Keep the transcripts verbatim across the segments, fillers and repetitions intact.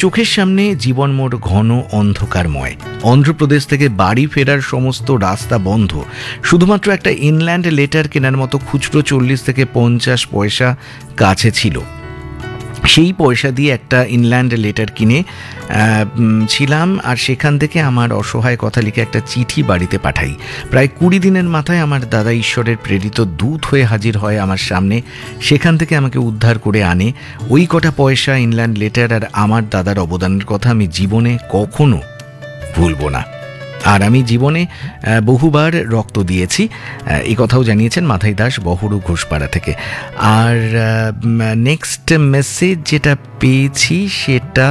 চোখের সামনে জীবন মোর ঘন অন্ধকারময়। অন্ধ্রপ্রদেশ থেকে বাড়ি ফেরার সমস্ত রাস্তা বন্ধ। শুধুমাত্র একটা ইনল্যান্ড লেটার কেনার মতো খুচরো চল্লিশ থেকে পঞ্চাশ পয়সা কাছে ছিল। সেই পয়সা দিয়ে একটা ইনল্যান্ড লেটার কিনে ছিলাম, আর সেখান থেকে আমার অসহায় কথা লিখে একটা চিঠি বাড়িতে পাঠাই। প্রায় কুড়ি দিনের মাথায় আমার দাদা ঈশ্বরের প্রেরিত দূত হয়ে হাজির হয় আমার সামনে। সেখান থেকে আমাকে উদ্ধার করে আনে। ওই কটা পয়সা, ইনল্যান্ড লেটার আর আমার দাদার অবদানের কথা আমি জীবনে কখনো ভুলব না। আর আমি জীবনে বহুবার রক্ত দিয়েছি, এই কথাও জানিয়েছেন মাথাই দাস বহরু ঘোষপাড়া থেকে। আর নেক্সট মেসেজ যেটা পেয়েছি সেটা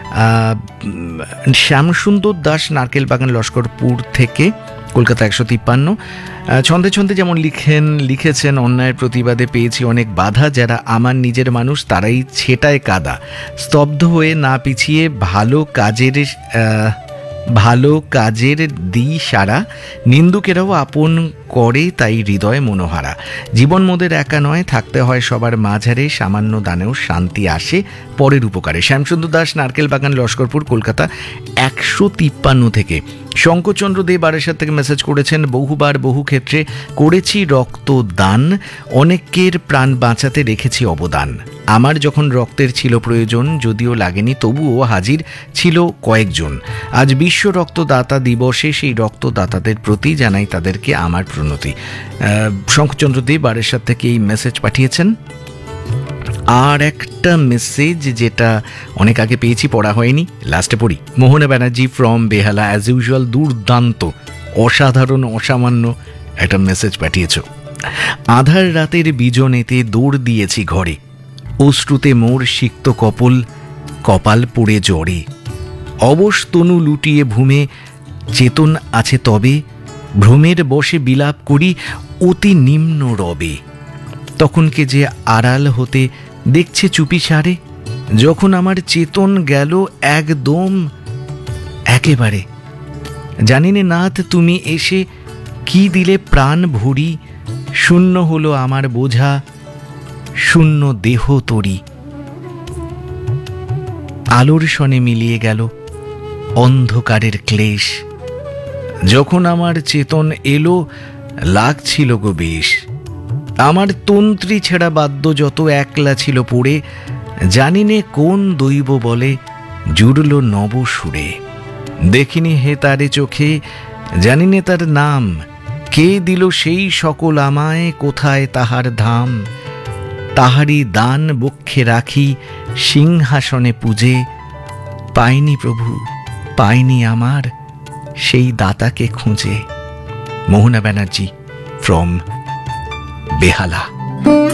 শ্যামসুন্দর দাস নারকেল বাগান লস্করপুর থেকে, কলকাতা একশো তিপ্পান্ন। ছন্দে ছন্দে যেমন লিখেন লিখেছেন অন্যায়ের প্রতিবাদে পেয়েছি অনেক বাধা, যারা আমার নিজের মানুষ তারাই ছেটায় কাদা। স্তব্ধ হয়ে না পিছিয়ে ভালো কাজের ভালো কাজের দিই সারা, নিন্দুকেরাও আপন করে তাই হৃদয় মনোহারা। জীবন মোদের একা নয়, থাকতে হয় সবার মাঝারে, সামান্য দানেও শান্তি আসে পরের উপকারে। শ্যামসুন্দর দাস নারকেল বাগান লস্করপুর, কলকাতা একশো তিপ্পান্ন থেকে। শঙ্করচন্দ্র দে বারাসাত থেকে মেসেজ করেছেন, বহুবার বহু ক্ষেত্রে করেছি রক্তদান, অনেকের প্রাণ বাঁচাতে রেখেছি অবদান। আমার যখন রক্তের ছিল প্রয়োজন, যদিও লাগেনি তবুও হাজির ছিল কয়েকজন। আজ বিশ্ব রক্তদাতা দিবসে সেই রক্তদাতাদের প্রতি জানাই তাদেরকে আমার প্রণতি। শঙ্করচন্দ্র দে বারাসাত থেকে এই মেসেজ পাঠিয়েছেন। আর একটা মেসেজ যেটা অনেক আগে পেয়েছি, পড়া হয়নি, লাস্টে পড়ি। মোহনা Banerjee from Behala, as usual দুর্দান্ত, অসাধারণ, অসামান্য একটা মেসেজ পাঠিয়েছ। আধার রাতের বিজনেতে দৌড় দিয়েছি ঘরে, অশ্রুতে মোর সিক্ত কপল, কপাল পড়ে জ্বরে। অবশ তনু লুটিয়ে ভূমে চেতন আছে তবে, ভ্রমের বসে বিলাপ করি অতি নিম্ন রবে। তখনকে যে আড়াল হতে দেখছে চুপি সারে, যখন আমার চেতন গেল একদম একেবারে। জানিনে নাথ তুমি এসে কি দিলে প্রাণ ভরি, শূন্য হলো আমার বোঝা, শূন্য দেহ তরি। আলোর সনে মিলিয়ে গেল অন্ধকারের ক্লেশ, যখন আমার চেতন এলো লাগছিল গো বেশ। আমার তন্ত্রী ছেঁড়া বাদ্য যত একলা ছিল পড়ে, জানিনে কোন দৈব বলে জুড়ল নব সুরে। দেখিনি হে তারে চোখে, জানিনে তার নাম, কে দিল সেই সকল আমায়, কোথায় তাহার ধাম। তাহারি দান বক্ষে রাখি সিংহাসনে পূজে, পাইনি প্রভু পাইনি আমার সেই দাতাকে খুঁজে। মোহনা ব্যানার্জি ফ্রম বেহালা।